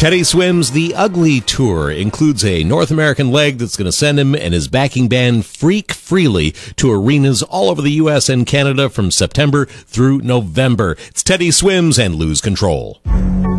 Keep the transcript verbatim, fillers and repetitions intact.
Teddy Swims' The Ugly Tour includes a North American leg that's going to send him and his backing band Freak Freely to arenas all over the U S and Canada from September through November. It's Teddy Swims and Lose Control.